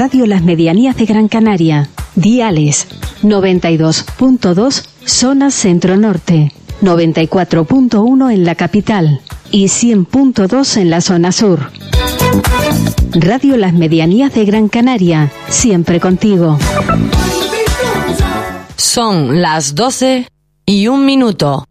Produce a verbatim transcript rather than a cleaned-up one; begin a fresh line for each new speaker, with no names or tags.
Radio Las Medianías de Gran Canaria. Diales noventa y dos punto dos zona centro-norte, noventa y cuatro punto uno en la capital y cien punto dos en la zona sur. Radio Las Medianías de Gran Canaria, siempre contigo.
Son las doce y un minuto.